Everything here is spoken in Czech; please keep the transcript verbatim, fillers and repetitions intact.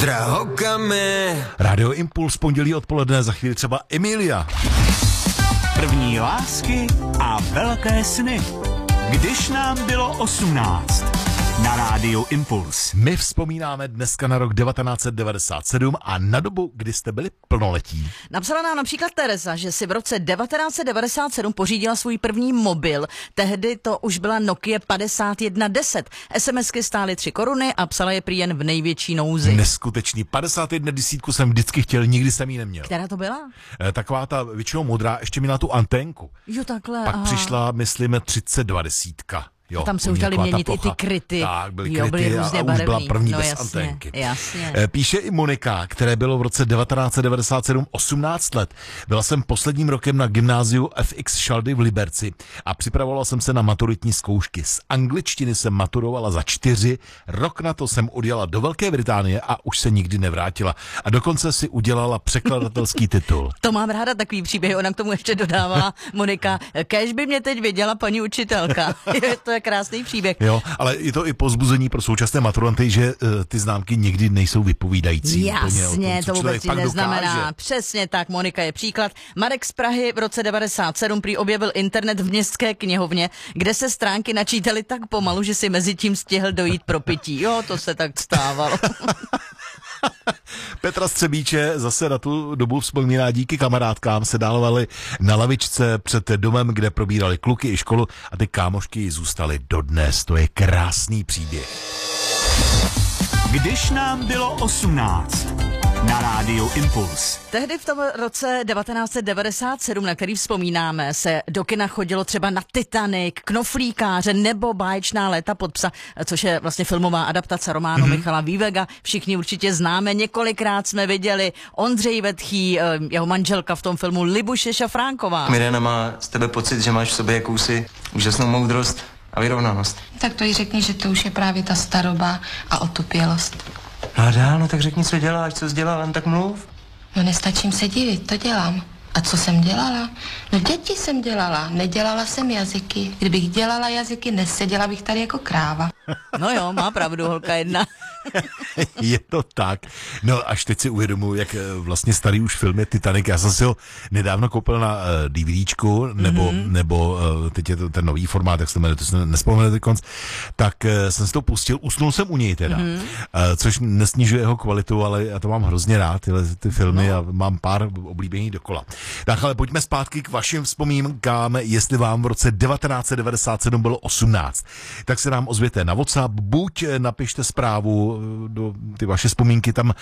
Drahokame. Radio Impuls, pondělí odpoledne, za chvíli třeba Emilia. První lásky a velké sny. Když nám bylo osmnáct. Na Rádiu Impuls. My vzpomínáme dneska na rok devatenáct set devadesát sedm a na dobu, kdy jste byli plnoletí. Napsala nám například Tereza, že si v roce devatenáct set devadesát sedm pořídila svůj první mobil. Tehdy to už byla Nokia padesát jedna deset. SMSky stály tři koruny a psala je prý jen v největší nouzi. Neskutečný. padesát jedna desítku jsem vždycky chtěl, nikdy jsem ji neměl. Která to byla? E, taková ta většinou modrá, ještě měla tu anténku. Jo, takhle. Pak aha. přišla, myslíme, třicet dva desítka. Jo, a tam se už dali měnit i ty kryty. Tak, byly jo, kryty byly a, různě a už barevný. byla první no, bez jasně, anténky. Jasně. Píše i Monika, které bylo v roce devatenáct set devadesát sedm osmnáct let. Byla jsem posledním rokem na gymnáziu F X Šaldy v Liberci a připravovala jsem se na maturitní zkoušky. Z angličtiny jsem maturovala za čtyři, rok na to jsem odjela do Velké Británie a už se nikdy nevrátila. A dokonce si udělala překladatelský titul. To mám ráda takový příběh, ona k tomu ještě dodává Monika. Kéž by mě teď věděla paní učitelka. To je krásný příběh. Jo, ale je to i povzbuzení pro současné maturanty, že uh, ty známky někdy nejsou vypovídající. Jasně, tom, to vůbec nic neznamená. Dokáže. Přesně tak, Monika je příklad. Marek z Prahy v roce devadesát sedm prý objevil internet v městské knihovně, kde se stránky načítaly tak pomalu, že si mezi tím stihl dojít pro pití. Jo, to se tak stávalo. Petra Střebíče zase na tu dobu vzpomíná, díky kamarádkám se dálovali na lavičce před domem, kde probírali kluky i školu a ty kámošky zůstaly dodnes. To je krásný příběh. Když nám bylo osmnáct. Na Rádiu Impuls. Tehdy v tom roce devatenáct set devadesát sedm, na který vzpomínáme, se do kina chodilo třeba na Titanic, Knoflíkáře nebo Báječná léta pod psa, což je vlastně filmová adaptace románu mm-hmm. Michala Vývega. Všichni určitě známe, několikrát jsme viděli Ondřej Vetchý, jeho manželka v tom filmu Libuše Šafránková. Mirjana má z tebe pocit, že máš v sobě jakousi úžasnou moudrost a vyrovnanost. Tak to jí řekni, že to už je právě ta staroba a otupělost. No a dál, no tak řekni, co děláš, co jsi dělala, jen tak mluv. No nestačím se divit, to dělám. A co jsem dělala? No děti jsem dělala, nedělala jsem jazyky. Kdybych dělala jazyky, neseděla bych tady jako kráva. No jo, má pravdu holka jedna. Je to tak. No až teď si uvědomuji, jak vlastně starý už film je Titanic. Já jsem si ho nedávno koupil na uh, DVDčku, nebo, mm-hmm. nebo uh, teď je to ten nový formát, jak se jmenuje, to jsem nespomněl teď konc, tak uh, jsem si to pustil, usnul jsem u něj teda, mm-hmm. uh, což nesnižuje jeho kvalitu, ale já to mám hrozně rád, tyhle ty filmy no. A mám pár oblíbených dokola. Tak ale pojďme zpátky k vašim vzpomínkám, jestli vám v roce devatenáct set devadesát sedm bylo osmnáct. Tak se nám ozvěte na WhatsApp, buď napište zprávu do ty vaše vzpomínky tam